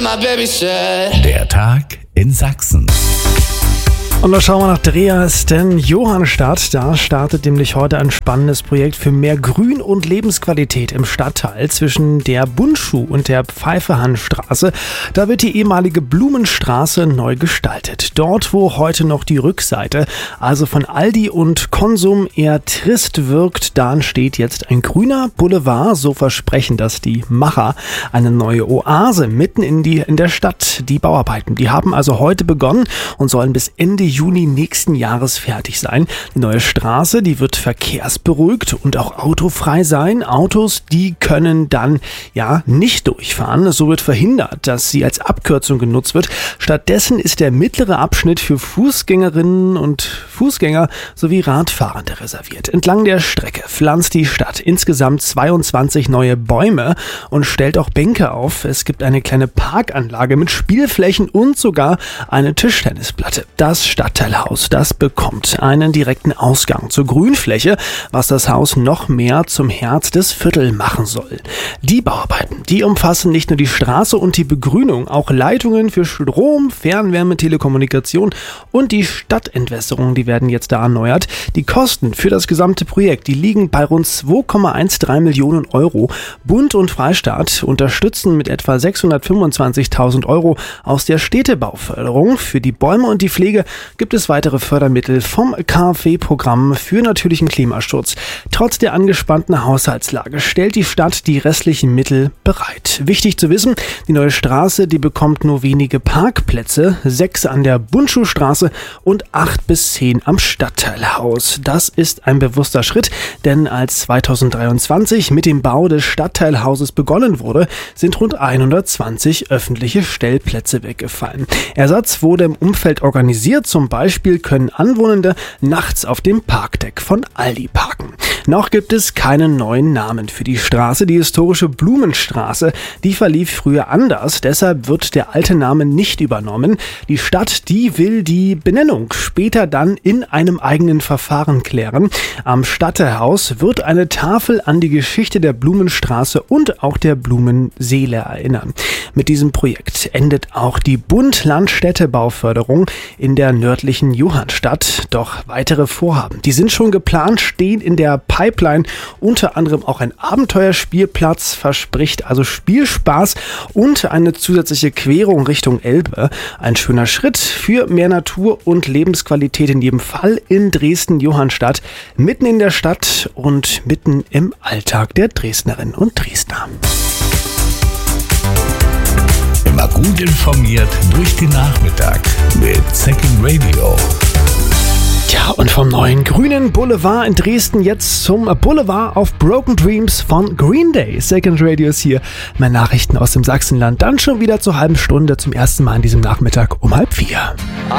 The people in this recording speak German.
Der Tag in Sachsen. Und da schauen wir nach Dresden-Johannstadt. Da startet nämlich heute ein spannendes Projekt für mehr Grün und Lebensqualität im Stadtteil zwischen der Bundschuh und der Pfeifehanstraße. Da wird die ehemalige Blumenstraße neu gestaltet. Dort, wo heute noch die Rückseite, also von Aldi und Konsum, eher trist wirkt, da entsteht jetzt ein grüner Boulevard. So versprechen das die Macher. Eine neue Oase mitten in der Stadt. Die Bauarbeiten, die haben also heute begonnen und sollen bis Ende Juni nächsten Jahres fertig sein. Die neue Straße, die wird verkehrsberuhigt und auch autofrei sein. Autos, die können dann nicht durchfahren. So wird verhindert, dass sie als Abkürzung genutzt wird. Stattdessen ist der mittlere Abschnitt für Fußgängerinnen und Fußgänger sowie Radfahrende reserviert. Entlang der Strecke pflanzt die Stadt insgesamt 22 neue Bäume und stellt auch Bänke auf. Es gibt eine kleine Parkanlage mit Spielflächen und sogar eine Tischtennisplatte. Das Stadtteilhaus, das bekommt einen direkten Ausgang zur Grünfläche, was das Haus noch mehr zum Herz des Viertels machen soll. Die Bauarbeiten, die umfassen nicht nur die Straße und die Begrünung, auch Leitungen für Strom, Fernwärme, Telekommunikation und die Stadtentwässerung, die werden jetzt da erneuert. Die Kosten für das gesamte Projekt, die liegen bei rund 2,13 Millionen Euro. Bund und Freistaat unterstützen mit etwa 625.000 Euro aus der Städtebauförderung. Für die Bäume und die Pflege gibt es weitere Fördermittel vom KfW-Programm für natürlichen Klimaschutz. Trotz der angespannten Haushaltslage stellt die Stadt die restlichen Mittel bereit. Wichtig zu wissen, die neue Straße, die bekommt nur wenige Parkplätze, 6 an der Bundschuhstraße und 8 bis 10 am Stadtteilhaus. Das ist ein bewusster Schritt, denn als 2023 mit dem Bau des Stadtteilhauses begonnen wurde, sind rund 120 öffentliche Stellplätze weggefallen. Ersatz wurde im Umfeld organisiert, zum Beispiel können Anwohnende nachts auf dem Parkdeck von Aldi parken. Noch gibt es keinen neuen Namen für die Straße. Die historische Blumenstraße, die verlief früher anders, deshalb wird der alte Name nicht übernommen. Die Stadt, die will die Benennung später dann in einem eigenen Verfahren klären. Am Stadtteilhaus wird eine Tafel an die Geschichte der Blumenstraße und auch der Blumenseele erinnern. Mit diesem Projekt endet auch die Bund-Land-Städtebauförderung in der nördlichen Johannstadt. Doch weitere Vorhaben, die sind schon geplant, stehen in der Pipeline. Unter anderem auch ein Abenteuerspielplatz, verspricht also Spielspaß und eine zusätzliche Querung Richtung Elbe. Ein schöner Schritt für mehr Natur und Lebensqualität in jedem Fall in Dresden-Johannstadt, mitten in der Stadt und mitten im Alltag der Dresdnerinnen und Dresdner. Immer gut informiert durch den Nachmittag mit Second Radio. Ja, und vom neuen grünen Boulevard in Dresden jetzt zum Boulevard of Broken Dreams von Green Day. Second Radio ist hier. Mehr Nachrichten aus dem Sachsenland. Dann schon wieder zur halben Stunde, zum ersten Mal an diesem Nachmittag um 3:30.